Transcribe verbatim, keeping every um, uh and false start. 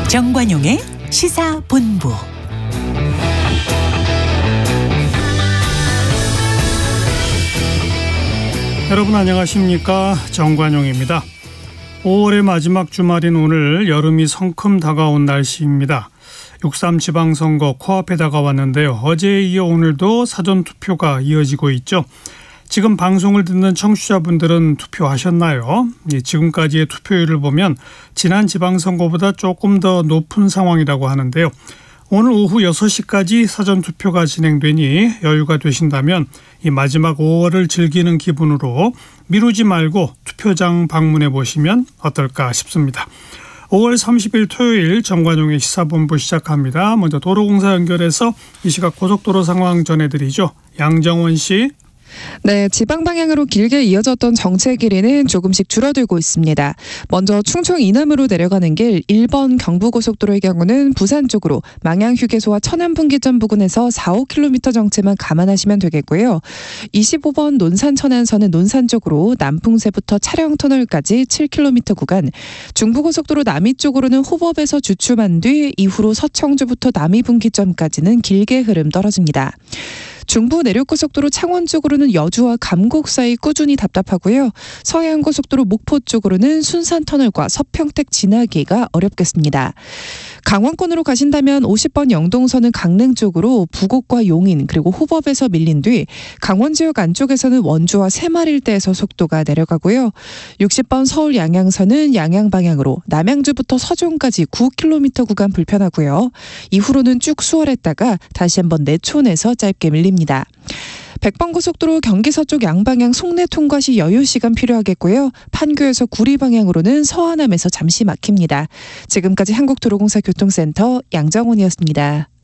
정관용의 시사본부. 여러분 안녕하십니까? 정관용입니다. 오월의 마지막 주말인 오늘 여름이 성큼 다가온 날씨입니다. 육삼 지방선거 코앞에 다가왔는데요. 어제에 이어 오늘도 사전투표가 이어지고 있죠. 지금 방송을 듣는 청취자분들은 투표하셨나요? 예, 지금까지의 투표율을 보면 지난 지방선거보다 조금 더 높은 상황이라고 하는데요. 오늘 오후 여섯 시까지 사전투표가 진행되니 여유가 되신다면 이 마지막 오월을 즐기는 기분으로 미루지 말고 투표장 방문해 보시면 어떨까 싶습니다. 오월 삼십일 토요일 정관용의 시사본부 시작합니다. 먼저 도로공사 연결해서 이 시각 고속도로 상황 전해드리죠. 양정원 씨. 네, 지방 방향으로 길게 이어졌던 정체 길이는 조금씩 줄어들고 있습니다. 먼저 충청 이남으로 내려가는 길 일 번 경부고속도로의 경우는 부산 쪽으로 망향휴게소와 천안분기점 부근에서 사, 오 킬로미터 정체만 감안하시면 되겠고요. 이십오 번 논산 천안선은 논산 쪽으로 남풍새부터 차량터널까지 칠 킬로미터 구간, 중부고속도로 남이 쪽으로는 호법에서 주춤한 뒤 이후로 서청주부터 남이분기점까지는 길게 흐름 떨어집니다. 중부 내륙고속도로 창원 쪽으로는 여주와 감곡 사이 꾸준히 답답하고요. 서해안고속도로 목포 쪽으로는 순산터널과 서평택 지나기가 어렵겠습니다. 강원권으로 가신다면 오십 번 영동선은 강릉 쪽으로 부곡과 용인 그리고 호법에서 밀린 뒤 강원 지역 안쪽에서는 원주와 새마을일대에서 속도가 내려가고요. 육십 번 서울 양양선은 양양 방향으로 남양주부터 서종까지 구 킬로미터 구간 불편하고요. 이후로는 쭉 수월했다가 다시 한번 내촌에서 짧게 밀립니다. 백 번 고속도로 경기 서쪽 양방향 송내 통과 시 여유 시간 필요하겠고요. 판교에서 구리 방향으로는 서하남에서 잠시 막힙니다. 지금까지 한국도로공사 교통센터 양정원이었습니다.